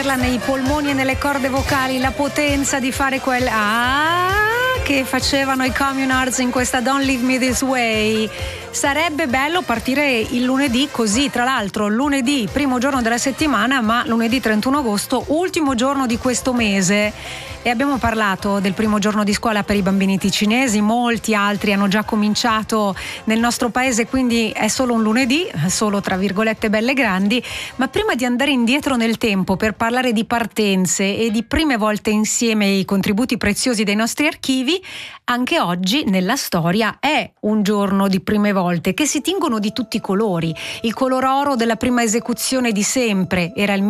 averla nei polmoni e nelle corde vocali, la potenza di fare quel che facevano i Communards in questa Don't Leave Me This Way. Sarebbe bello partire il lunedì così, tra l'altro lunedì, primo giorno della settimana, ma lunedì 31 agosto, ultimo giorno di questo mese. E abbiamo parlato del primo giorno di scuola per i bambini ticinesi, molti altri hanno già cominciato nel nostro paese, quindi è solo un lunedì, solo tra virgolette belle grandi. Ma prima di andare indietro nel tempo per parlare di partenze e di prime volte insieme i contributi preziosi dei nostri archivi, anche oggi nella storia è un giorno di prime volte che si tingono di tutti i colori. Il color oro della prima esecuzione di sempre era il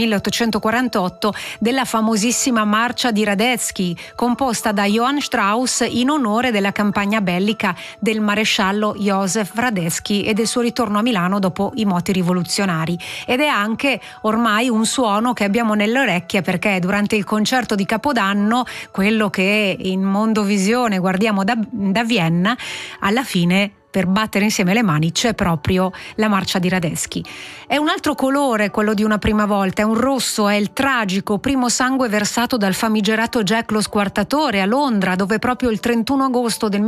1848 della famosissima Marcia di Radetzky, composta da Johann Strauss in onore della campagna bellica del maresciallo Joseph Radetzky e del suo ritorno a Milano dopo i moti rivoluzionari. Ed è anche ormai un suono che abbiamo nelle orecchie, perché durante il concerto di Capodanno, quello che in Mondovisione guardiamo da Vienna, alla fine per battere insieme le mani c'è proprio la marcia di Radetzky. È un altro colore quello di una prima volta, è un rosso, è il tragico primo sangue versato dal famigerato Jack lo Squartatore a Londra, dove proprio il 31 agosto del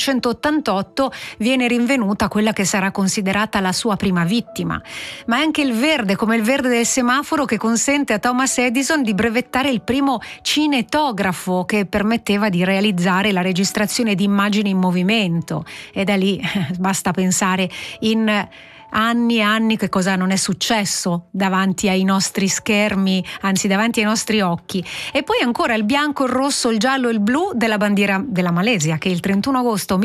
1888 viene rinvenuta quella che sarà considerata la sua prima vittima. Ma è anche il verde, come il verde del semaforo, che consente a Thomas Edison di brevettare il primo cinetografo che permetteva di realizzare la registrazione di immagini in movimento. E da lì basta pensare in anni e anni che cosa non è successo davanti ai nostri schermi, anzi davanti ai nostri occhi. E poi ancora il bianco, il rosso, il giallo e il blu della bandiera della Malesia, che il 31 agosto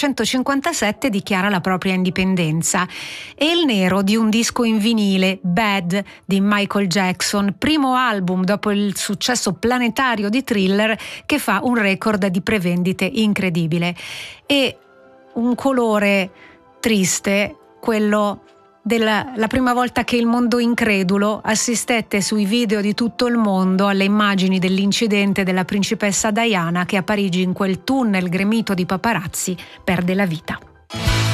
1957 dichiara la propria indipendenza, e il nero di un disco in vinile, Bad di Michael Jackson, primo album dopo il successo planetario di Thriller, che fa un record di prevendite incredibile. E un colore triste, quello della prima volta che il mondo incredulo assistette sui video di tutto il mondo alle immagini dell'incidente della principessa Diana, che a Parigi, in quel tunnel gremito di paparazzi, perde la vita.